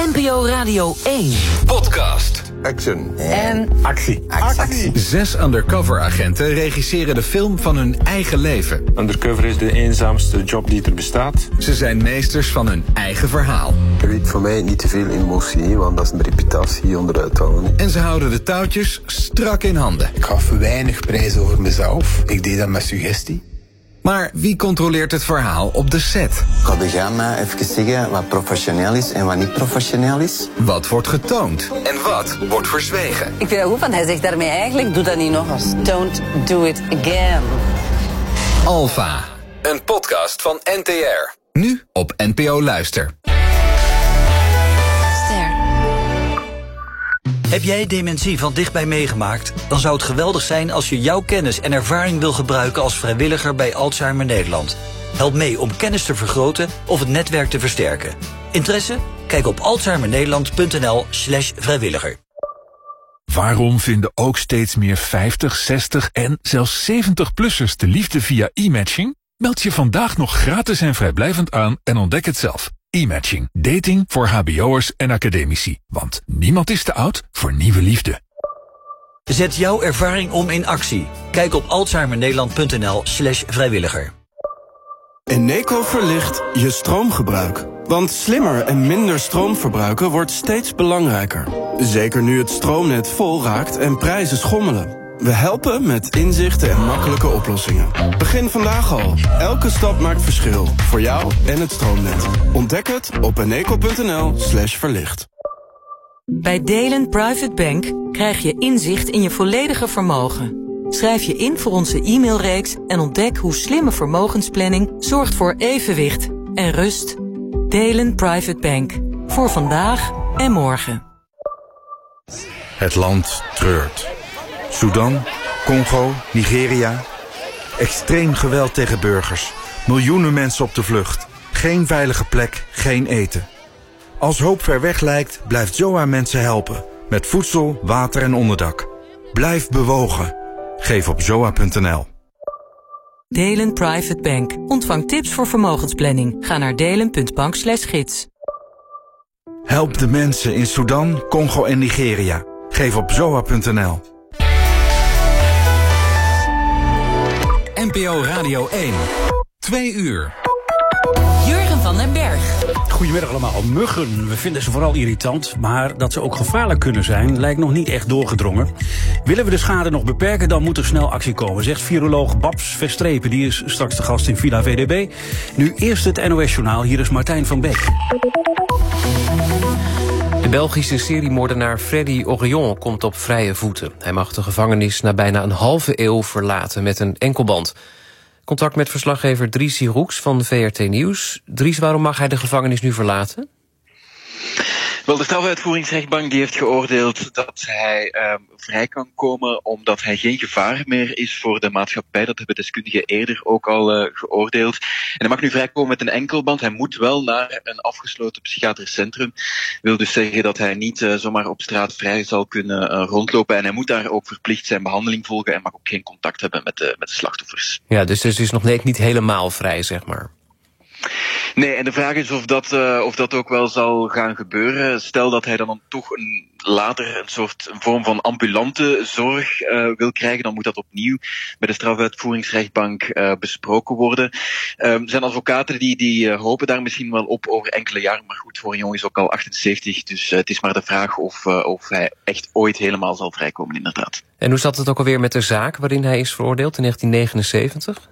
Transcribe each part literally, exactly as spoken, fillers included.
N P O Radio één. Podcast. Action. En Actie. Actie. Zes undercover-agenten regisseren de film van hun eigen leven. Undercover is de eenzaamste job die er bestaat. Ze zijn meesters van hun eigen verhaal. Er weet voor mij niet te veel emotie, want dat is een reputatie onderuit halen. En ze houden de touwtjes strak in handen. Ik gaf weinig prijs over mezelf. Ik deed dat met suggestie. Maar wie controleert het verhaal op de set? Kan de gamma even zeggen wat professioneel is en wat niet professioneel is? Wat wordt getoond? En wat wordt verzwegen? Ik vind het goed, want hij zegt daarmee eigenlijk, doe dat niet nog eens. Don't do it again. Alpha, een podcast van N T R. Nu op N P O Luister. Heb jij dementie van dichtbij meegemaakt? Dan zou het geweldig zijn als je jouw kennis en ervaring wil gebruiken als vrijwilliger bij Alzheimer Nederland. Help mee om kennis te vergroten of het netwerk te versterken. Interesse? Kijk op alzheimernederland.nl slash vrijwilliger. Waarom vinden ook steeds meer vijftig, zestig en zelfs zeventig-plussers de liefde via e-matching? Meld je vandaag nog gratis en vrijblijvend aan en ontdek het zelf. E-matching. Dating voor hbo'ers en academici. Want niemand is te oud voor nieuwe liefde. Zet jouw ervaring om in actie. Kijk op alzheimernederland.nl slash vrijwilliger. Eneco verlicht je stroomgebruik. Want slimmer en minder stroom verbruiken wordt steeds belangrijker. Zeker nu het stroomnet vol raakt en prijzen schommelen. We helpen met inzichten en makkelijke oplossingen. Begin vandaag al. Elke stap maakt verschil. Voor jou en het stroomnet. Ontdek het op eneco.nl slash verlicht. bij Delen Private Bank krijg je inzicht in je volledige vermogen. Schrijf je in voor onze e-mailreeks en ontdek hoe slimme vermogensplanning zorgt voor evenwicht en rust. Delen Private Bank. Voor vandaag en morgen. Het land treurt. Sudan, Congo, Nigeria. Extreem geweld tegen burgers. Miljoenen mensen op de vlucht. Geen veilige plek, geen eten. Als hoop ver weg lijkt, blijft Z O A mensen helpen. Met voedsel, water en onderdak. Blijf bewogen. Geef op zoa punt n l. Delen Private Bank. Ontvang tips voor vermogensplanning. Ga naar delen punt bank slash gids. Help de mensen in Sudan, Congo en Nigeria. Geef op zoa punt n l. N P O Radio één. Twee uur. Jurgen van den Berg. Goedemiddag allemaal. Muggen, we vinden ze vooral irritant, maar dat ze ook gevaarlijk kunnen zijn lijkt nog niet echt doorgedrongen. Willen we de schade nog beperken, dan moet er snel actie komen, zegt viroloog Babs Verstrepen. Die is straks de gast in Villa V D B. Nu eerst het N O S-journaal, hier is Martijn van Beek. De Belgische seriemoordenaar Freddy Orion komt op vrije voeten. Hij mag de gevangenis na bijna een halve eeuw verlaten met een enkelband. Contact met verslaggever Dries Siroeks van V R T Nieuws. Dries, waarom mag hij de gevangenis nu verlaten? Wel, de strafuitvoeringsrechtbank die heeft geoordeeld dat hij uh, vrij kan komen omdat hij geen gevaar meer is voor de maatschappij. Dat hebben deskundigen eerder ook al uh, geoordeeld. En hij mag nu vrijkomen met een enkelband. Hij moet wel naar een afgesloten psychiatrisch centrum. Wil dus zeggen dat hij niet uh, zomaar op straat vrij zal kunnen uh, rondlopen. En hij moet daar ook verplicht zijn behandeling volgen en mag ook geen contact hebben met de, met de slachtoffers. Ja, dus het is nog net niet helemaal vrij, zeg maar. Nee, en de vraag is of dat, uh, of dat ook wel zal gaan gebeuren. Stel dat hij dan toch een, later een soort een vorm van ambulante zorg uh, wil krijgen, dan moet dat opnieuw bij de strafuitvoeringsrechtbank uh, besproken worden. Er um, zijn advocaten die, die uh, hopen daar misschien wel op over enkele jaren, maar goed, voor een jongen is ook al achtenzeventig, dus uh, het is maar de vraag of, uh, of hij echt ooit helemaal zal vrijkomen, inderdaad. En hoe zat het ook alweer met de zaak waarin hij is veroordeeld in negentien negenenzeventig?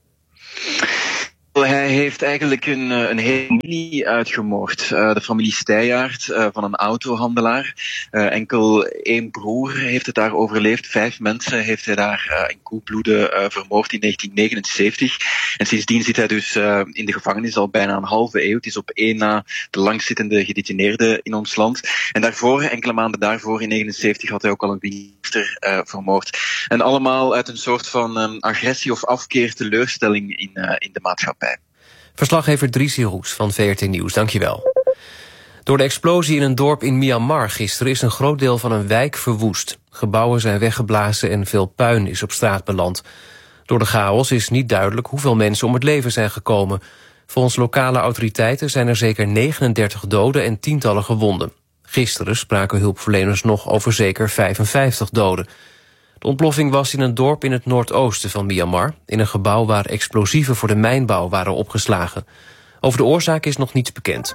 Hij heeft eigenlijk een, een hele familie uitgemoord. Uh, de familie Steyjaert uh, van een autohandelaar. Uh, enkel één broer heeft het daar overleefd. Vijf mensen heeft hij daar uh, in koelbloeden uh, vermoord in negentien negenenzeventig. En sindsdien zit hij dus uh, in de gevangenis al bijna een halve eeuw. Het is op één na de langzittende gedetineerde in ons land. En daarvoor, enkele maanden daarvoor, in negenenzeventig, had hij ook al een winter uh, vermoord. En allemaal uit een soort van um, agressie of afkeer, teleurstelling in, uh, in de maatschappij. Verslaggever Dries Siroeks van V R T Nieuws, dankjewel. Door de explosie in een dorp in Myanmar gisteren is een groot deel van een wijk verwoest. Gebouwen zijn weggeblazen en veel puin is op straat beland. Door de chaos is niet duidelijk hoeveel mensen om het leven zijn gekomen. Volgens lokale autoriteiten zijn er zeker negenendertig doden en tientallen gewonden. Gisteren spraken hulpverleners nog over zeker vijfenvijftig doden. De ontploffing was in een dorp in het noordoosten van Myanmar, in een gebouw waar explosieven voor de mijnbouw waren opgeslagen. Over de oorzaak is nog niets bekend.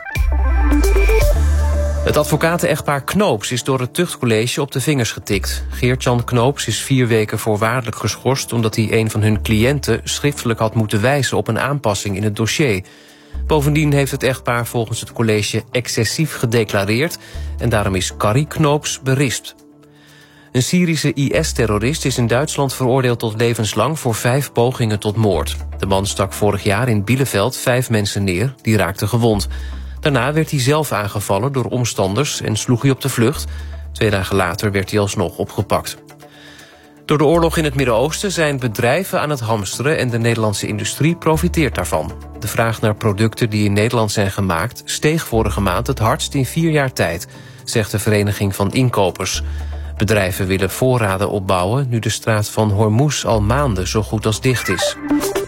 Het advocaten-echtpaar Knoops is door het tuchtcollege op de vingers getikt. Geert-Jan Knoops is vier weken voorwaardelijk geschorst omdat hij een van hun cliënten schriftelijk had moeten wijzen op een aanpassing in het dossier. Bovendien heeft het echtpaar volgens het college excessief gedeclareerd en daarom is Carrie Knoops berispt. Een Syrische I S-terrorist is in Duitsland veroordeeld tot levenslang voor vijf pogingen tot moord. De man stak vorig jaar in Bielefeld vijf mensen neer, die raakten gewond. Daarna werd hij zelf aangevallen door omstanders en sloeg hij op de vlucht. Twee dagen later werd hij alsnog opgepakt. Door de oorlog in het Midden-Oosten zijn bedrijven aan het hamsteren en de Nederlandse industrie profiteert daarvan. De vraag naar producten die in Nederland zijn gemaakt steeg vorige maand het hardst in vier jaar tijd, zegt de Vereniging van Inkopers. Bedrijven willen voorraden opbouwen nu de straat van Hormuz al maanden zo goed als dicht is.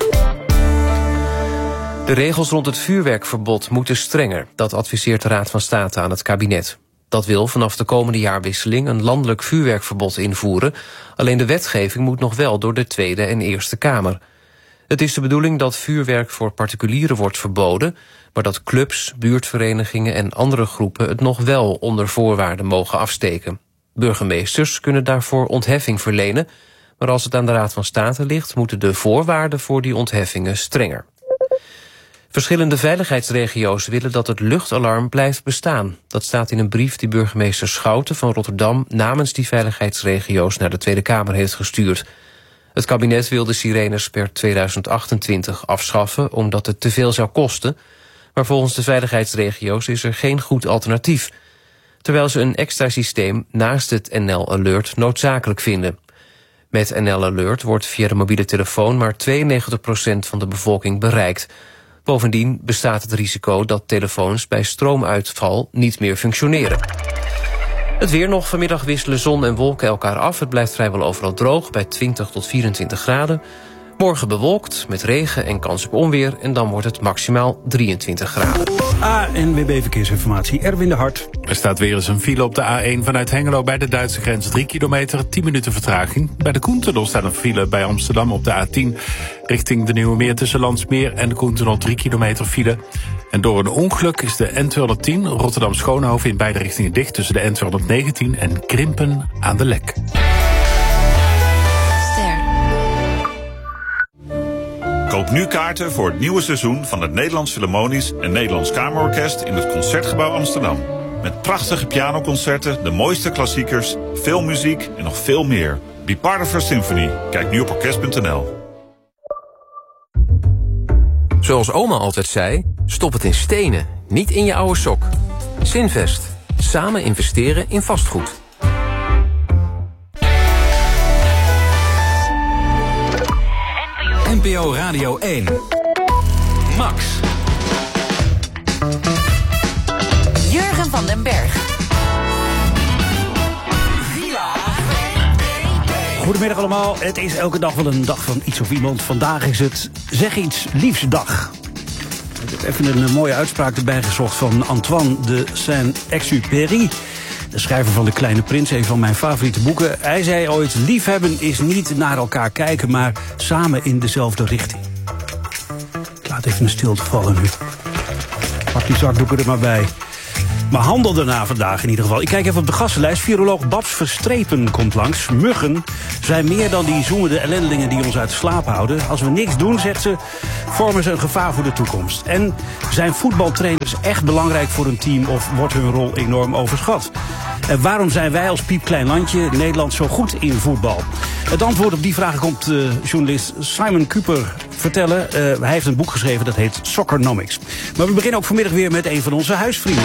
De regels rond het vuurwerkverbod moeten strenger. Dat adviseert de Raad van State aan het kabinet. Dat wil vanaf de komende jaarwisseling een landelijk vuurwerkverbod invoeren. Alleen de wetgeving moet nog wel door de Tweede en Eerste Kamer. Het is de bedoeling dat vuurwerk voor particulieren wordt verboden, maar dat clubs, buurtverenigingen en andere groepen het nog wel onder voorwaarden mogen afsteken. Burgemeesters kunnen daarvoor ontheffing verlenen, maar als het aan de Raad van State ligt, moeten de voorwaarden voor die ontheffingen strenger. Verschillende veiligheidsregio's willen dat het luchtalarm blijft bestaan. Dat staat in een brief die burgemeester Schouten van Rotterdam namens die veiligheidsregio's naar de Tweede Kamer heeft gestuurd. Het kabinet wil de sirenes per tweeduizend achtentwintig afschaffen omdat het te veel zou kosten, maar volgens de veiligheidsregio's is er geen goed alternatief, terwijl ze een extra systeem naast het N L Alert noodzakelijk vinden. Met N L Alert wordt via de mobiele telefoon maar tweeënnegentig procent van de bevolking bereikt. Bovendien bestaat het risico dat telefoons bij stroomuitval niet meer functioneren. Het weer nog. Vanmiddag wisselen zon en wolken elkaar af. Het blijft vrijwel overal droog bij twintig tot vierentwintig graden. Morgen bewolkt met regen en kans op onweer. En dan wordt het maximaal drieëntwintig graden. A N W B Verkeersinformatie, Erwin de Hart. Er staat weer eens een file op de A één vanuit Hengelo bij de Duitse grens. drie kilometer, tien minuten vertraging. Bij de Koentunnel staat een file bij Amsterdam op de A tien. Richting de Nieuwe Meer tussen Landsmeer en de Koentunnel drie kilometer file. En door een ongeluk is de N tweehonderdtien Rotterdam-Schoonhoven in beide richtingen dicht tussen de N tweehonderdnegentien en Krimpen aan de Lek. Koop nu kaarten voor het nieuwe seizoen van het Nederlands Philharmonisch en Nederlands Kamerorkest in het Concertgebouw Amsterdam. Met prachtige pianoconcerten, de mooiste klassiekers, veel muziek en nog veel meer. Be part of our symphony. Kijk nu op orkest punt n l. Zoals oma altijd zei, stop het in stenen, niet in je oude sok. Zinvest. Samen investeren in vastgoed. N P O Radio één. Max. Jurgen van den Berg. Goedemiddag allemaal. Het is elke dag wel een dag van iets of iemand. Vandaag is het Zeg iets liefs dag. Ik heb even een mooie uitspraak erbij gezocht van Antoine de Saint-Exupéry. De schrijver van De Kleine Prins, een van mijn favoriete boeken. Hij zei ooit, liefhebben is niet naar elkaar kijken, maar samen in dezelfde richting. Ik laat even een stilte vallen nu. Pak die zakdoeken er maar bij. Maar handel daarna vandaag in ieder geval. Ik kijk even op de gastenlijst. Viroloog Babs Verstrepen komt langs. Muggen zijn meer dan die zoemende ellendelingen die ons uit slaap houden. Als we niks doen, zegt ze, vormen ze een gevaar voor de toekomst. En zijn voetbaltrainers echt belangrijk voor een team of wordt hun rol enorm overschat? En waarom zijn wij als piepklein landje Nederland zo goed in voetbal? Het antwoord op die vraag komt uh, journalist Simon Cooper vertellen. Uh, hij heeft een boek geschreven dat heet Soccernomics. Maar we beginnen ook vanmiddag weer met een van onze huisvrienden.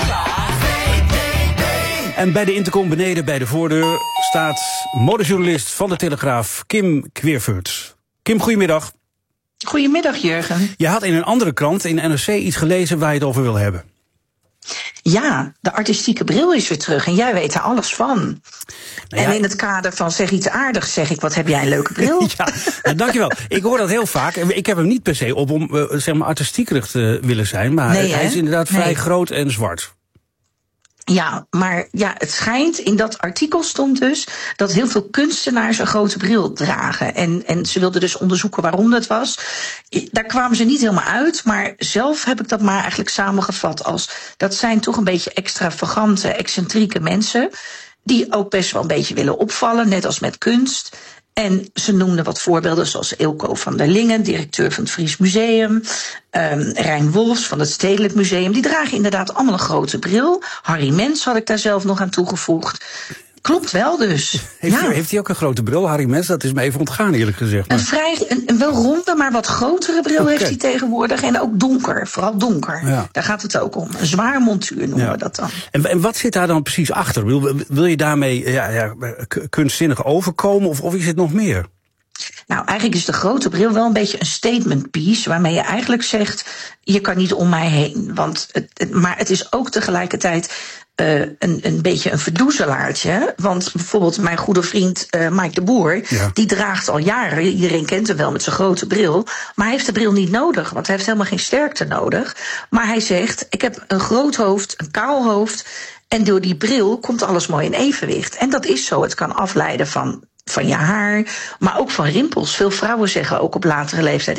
En bij de intercom beneden bij de voordeur staat modejournalist van de Telegraaf Kim Queervoort. Kim, goedemiddag. Goedemiddag, Jurgen. Je had in een andere krant, in N R C, iets gelezen waar je het over wil hebben. Ja, de artistieke bril is weer terug en jij weet er alles van. Nou ja, en in het kader van zeg iets aardigs, zeg ik, wat heb jij een leuke bril? Ja, nou, dankjewel. Ik hoor dat heel vaak. Ik heb hem niet per se op om uh, zeg maar artistiekerig te willen zijn, maar nee, hij is inderdaad vrij nee. groot en zwart. Ja, maar ja, het schijnt, in dat artikel stond dus dat heel veel kunstenaars een grote bril dragen. En, en ze wilden dus onderzoeken waarom dat was. Daar kwamen ze niet helemaal uit, maar zelf heb ik dat maar eigenlijk samengevat als dat zijn toch een beetje extravagante, excentrieke mensen die ook best wel een beetje willen opvallen, net als met kunst. En ze noemden wat voorbeelden zoals Eelco van der Lingen, directeur van het Fries Museum. Um, Rijn Wolfs van het Stedelijk Museum. Die dragen inderdaad allemaal een grote bril. Harry Mens had ik daar zelf nog aan toegevoegd. Klopt wel dus. Heeft, ja. hij, heeft hij ook een grote bril, Harry Mens? Dat is me even ontgaan, eerlijk gezegd. Maar... Een vrij, een, een wel ronde, maar wat grotere bril okay. heeft hij tegenwoordig. En ook donker, vooral donker. Ja. Daar gaat het ook om. Een zwaar montuur noemen ja. we dat dan. En, en wat zit daar dan precies achter? Wil, wil je daarmee ja, ja, kunstzinnig overkomen of, of is het nog meer? Nou, eigenlijk is de grote bril wel een beetje een statement piece, waarmee je eigenlijk zegt, je kan niet om mij heen. Want het, het, maar het is ook tegelijkertijd uh, een, een beetje een verdoezelaartje. Want bijvoorbeeld mijn goede vriend uh, Mike de Boer, ja. die draagt al jaren, iedereen kent hem wel met zijn grote bril, maar hij heeft de bril niet nodig, want hij heeft helemaal geen sterkte nodig. Maar hij zegt, ik heb een groot hoofd, een kaal hoofd, en door die bril komt alles mooi in evenwicht. En dat is zo, het kan afleiden van van je haar, maar ook van rimpels. Veel vrouwen zeggen ook op latere leeftijd,